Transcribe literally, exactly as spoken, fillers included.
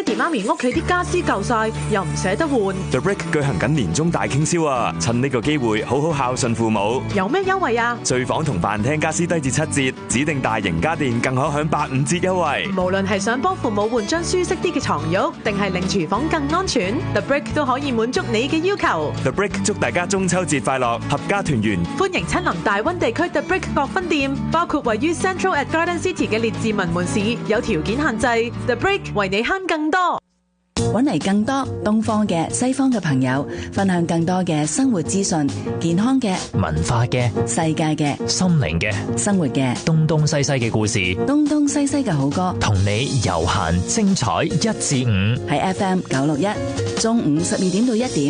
哋媽咪屋企啲家私舊晒，又唔捨得換。 The Brick 舉行緊年終大傾銷啊！趁呢個機會好好孝順父母。 有咩優惠啊？ 睡房同飯廳家私低至七折，指定大型家電更可享八五折優惠。 無論係想幫父母換張舒適啲嘅床褥，定係令廚房更安全， The Brick 都可以滿足你嘅要求。 The Brick 祝大家中秋節快樂，合家團圓。 歡迎親臨大灣地區 The Brick 各分店，包括位於 Central at Garden City 嘅列治文門市，有條件限制。The Brick 為你慳更多。 搵嚟更多東方嘅、西方嘅朋友，分享更多嘅生活資訊、健康嘅、 文化嘅、 世界嘅、 心靈嘅、 生活嘅、 東東西西嘅故事， 東東西西嘅好歌， 同你悠閒精彩一至五， 喺 F M 九六一，中午十二點到一點。